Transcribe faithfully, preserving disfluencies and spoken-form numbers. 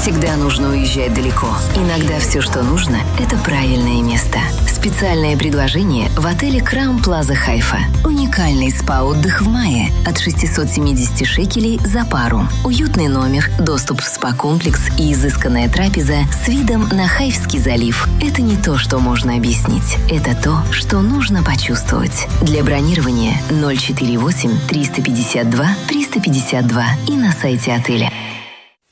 всегда нужно уезжать далеко. Иногда все, что нужно, это правильное место. Специальное предложение в отеле Краун Плаза Хайфа. Уникальный спа-отдых в мае от шестисот семидесяти шекелей за пару. Уютный номер, доступ в спа-комплекс и изысканная трапеза с видом на Хайфский залив. Это не то, что можно объяснить. Это то, что нужно почувствовать. Для бронирования ноль четыре восемь триста пятьдесят два триста пятьдесят два и на сайте отеля.